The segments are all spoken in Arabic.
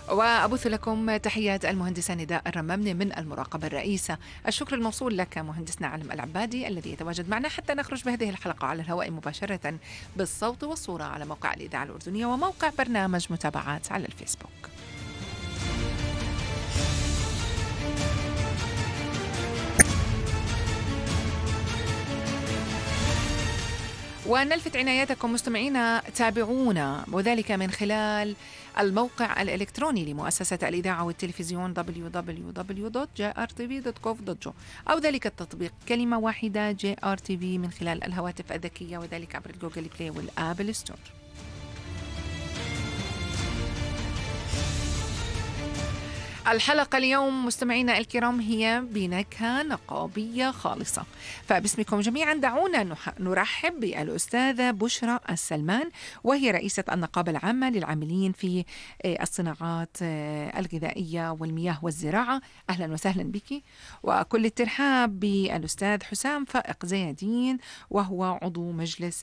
وأبث لكم تحيات المهندسة نداء الرمامني من المراقبة الرئيسة. الشكر الموصول لك مهندسنا علم العبادي الذي يتواجد معنا حتى نخرج بهذه الحلقة على الهواء مباشرة بالصوت والصورة على موقع الإذاعة الأردنية وموقع برنامج متابعات على الفيسبوك. ونلفت عنايتكم مستمعينا، تابعونا وذلك من خلال الموقع الإلكتروني لمؤسسة الإذاعة والتلفزيون www.jrtv.gov.jo أو ذلك التطبيق كلمة واحدة JRTV من خلال الهواتف الذكية وذلك عبر الجوجل بلاي والآبل ستور. الحلقة اليوم مستمعينا الكرام هي بنكهة نقابية خالصة، فباسمكم جميعا دعونا نرحب بالأستاذة بشرى السلمان، وهي رئيسة النقابة العامة للعاملين في الصناعات الغذائية والمياه والزراعة. أهلا وسهلا بك، وكل الترحاب بالأستاذ حسام فائق زيادين، وهو عضو مجلس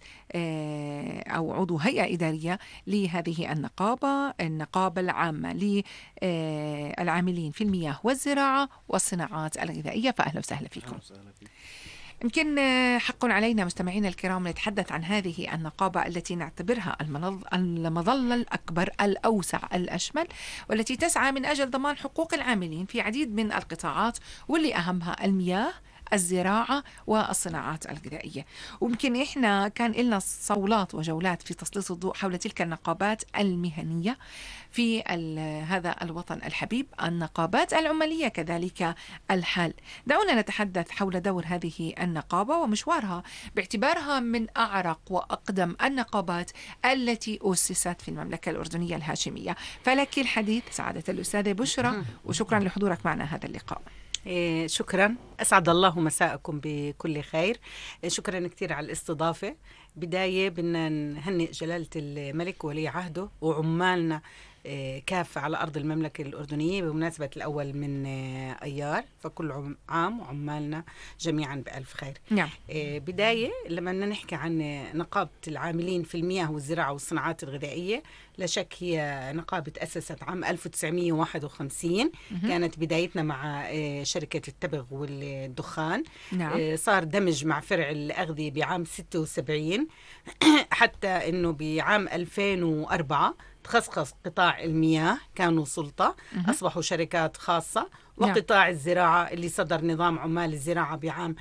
أو عضو هيئة إدارية لهذه النقابة العامة للعاملين في المياه والزراعة والصناعات الغذائية. فأهلا وسهلا فيكم. يمكن حق علينا مستمعينا الكرام نتحدث عن هذه النقابة التي نعتبرها المظلة الأكبر الأوسع الأشمل، والتي تسعى من أجل ضمان حقوق العاملين في عديد من القطاعات، واللي أهمها المياه، الزراعة والصناعات الغذائية. ويمكن إحنا كان لنا صولات وجولات في تسليط الضوء حول تلك النقابات المهنية في هذا الوطن الحبيب، النقابات العمالية كذلك الحال. دعونا نتحدث حول دور هذه النقابة ومشوارها باعتبارها من أعرق وأقدم النقابات التي أسست في المملكة الأردنية الهاشمية. فلك الحديث سعادة الأستاذة بشرى، وشكرا لحضورك معنا هذا اللقاء. شكرا، أسعد الله مساءكم بكل خير. شكرا كثير على الاستضافة. بداية بدنا نهنئ جلالة الملك ولي عهده وعمالنا كافة على أرض المملكة الأردنية بمناسبة الأول من أيار، فكل عام وعمالنا جميعا بألف خير. نعم. بداية لما نحكي عن نقابة العاملين في المياه والزراعة والصناعات الغذائية، لا شك هي نقابة تأسست عام 1951. كانت بدايتنا مع شركة التبغ والدخان. نعم. صار دمج مع فرع الأغذية بعام 76 حتى أنه بعام 2004 تخصص قطاع المياه كانوا سلطة، أصبحوا شركات خاصة. وقطاع الزراعة اللي صدر نظام عمال الزراعة بعام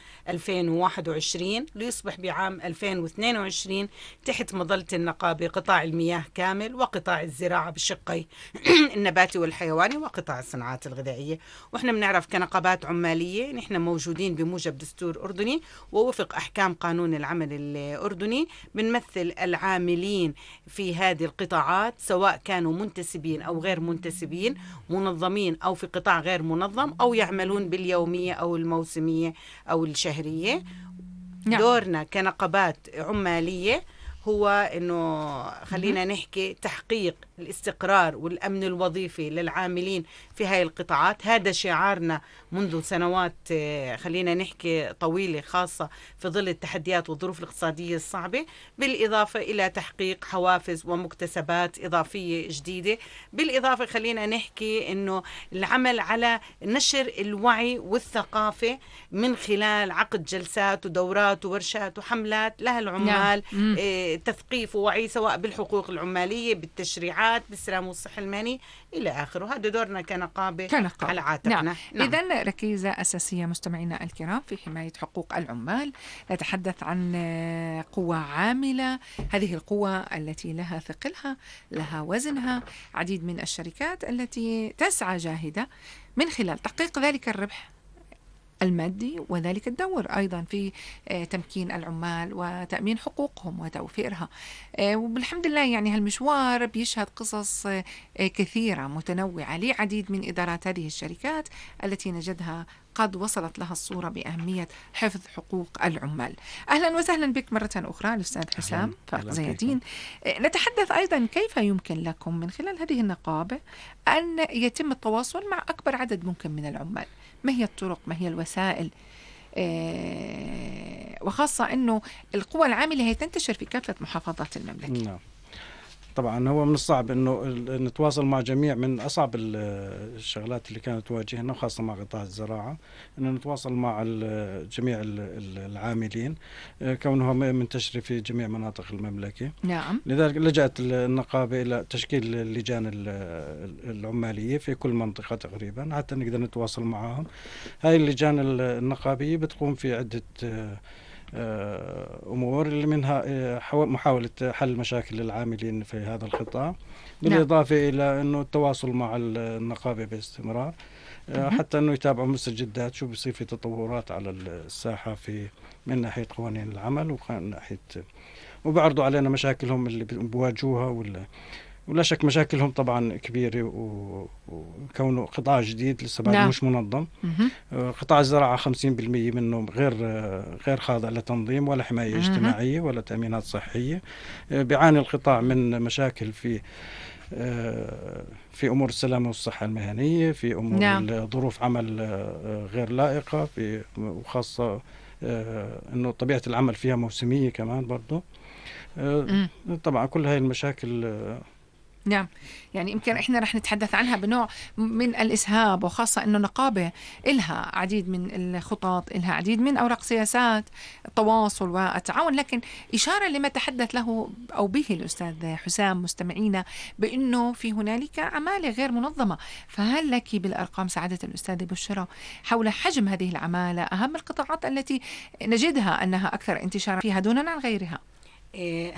2021 ليصبح بعام 2022 تحت مظلة النقابة قطاع المياه كامل، وقطاع الزراعة بشقي النباتي والحيواني، وقطاع الصناعات الغذائية. وإحنا بنعرف كنقابات عمالية نحن موجودين بموجب دستور أردني ووفق أحكام قانون العمل الأردني، بنمثل العاملين في هذه القطاعات سواء كانوا منتسبين أو غير منتسبين، منظمين أو في قطاع غير منظم، أو يعملون باليومية أو الموسمية أو الشهرية. نعم. دورنا كنقابات عمالية هو إنه خلينا نحكي تحقيق الاستقرار والأمن الوظيفي للعاملين في هاي القطاعات. هذا شعارنا منذ سنوات خلينا نحكي طويلة، خاصة في ظل التحديات والظروف الاقتصادية الصعبة، بالإضافة إلى تحقيق حوافز ومكتسبات إضافية جديدة. بالإضافة خلينا نحكي إنه العمل على نشر الوعي والثقافة من خلال عقد جلسات ودورات وورشات وحملات لها العمال. تثقيف ووعي سواء بالحقوق العمالية، بالتشريعات، بالسلام والصحة المهني إلى آخره. هذا دورنا كنقابة على عاتقنا. نعم. إذن ركيزة أساسية مستمعينا الكرام في حماية حقوق العمال. نتحدث عن قوة عاملة، هذه القوة التي لها ثقلها، لها وزنها. عديد من الشركات التي تسعى جاهدة من خلال تحقيق ذلك الربح المادي وذلك الدور أيضا في تمكين العمال وتأمين حقوقهم وتوفيرها. وبالحمد لله يعني هالمشوار بيشهد قصص كثيرة متنوعة لعديد من إدارات هذه الشركات التي نجدها قد وصلت لها الصورة بأهمية حفظ حقوق العمال. أهلا وسهلا بك مرة أخرى الأستاذ حسام فائق زيادين. نتحدث أيضا كيف يمكن لكم من خلال هذه النقابة أن يتم التواصل مع أكبر عدد ممكن من العمال. ما هي الطرق، ما هي الوسائل، وخاصة أنه القوى العاملة هي تنتشر في كافة محافظات المملكة. نعم. طبعا هو من الصعب انه نتواصل مع جميع، من اصعب الشغلات اللي كانت تواجهنا خاصه مع قطاع الزراعه، انه نتواصل مع جميع العاملين كونها منتشره في جميع مناطق المملكه. نعم. لذلك لجأت النقابه الى تشكيل اللجان العماليه في كل منطقه تقريبا حتى نقدر نتواصل معهم. هاي اللجان النقابيه بتقوم في عده أمور، اللي منها محاولة حل مشاكل العاملين في هذا القطاع، بالإضافة إلى أنه التواصل مع النقابة باستمرار حتى أنه يتابعوا مستجدات شو بيصير في تطورات على الساحة من ناحية قوانين العمل ومن ناحية، وبعرضوا علينا مشاكلهم اللي بيواجهوها ولا شك مشاكلهم طبعا كبيرة، وكونه قطاع جديد لسه بعد مش منظم. قطاع الزراعة 50% منه غير خاضع لتنظيم ولا حماية اجتماعية ولا تأمينات صحية. بيعاني القطاع من مشاكل في أمور السلامة والصحة المهنية، في أمور ظروف عمل غير لائقة، وخاصة أنه طبيعة العمل فيها موسمية كمان برضو. طبعا كل هاي المشاكل نعم، يعني يمكن إحنا رح نتحدث عنها بنوع من الإسهاب، وخاصة أنه نقابة إلها عديد من الخطط، إلها عديد من أوراق سياسات التواصل والتعاون، لكن إشارة لما تحدث له أو به الأستاذ حسام مستمعينا بأنه في هنالك عمالة غير منظمة. فهل لك بالأرقام سعادة الأستاذة بشرى حول حجم هذه العمالة، أهم القطاعات التي نجدها أنها أكثر انتشارا فيها دونا عن غيرها؟